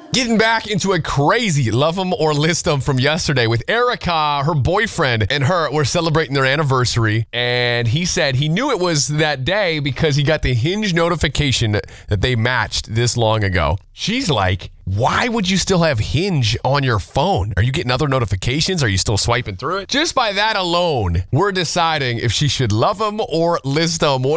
Getting back into a crazy love 'em or list 'em from yesterday with Erica, her boyfriend, and her were celebrating their anniversary. And he said he knew it was that day because he got the Hinge notification that they matched this long ago. She's like, why would you still have Hinge on your phone? Are you getting other notifications? Are you still swiping through it? Just by that alone, we're deciding if she should love him or list him.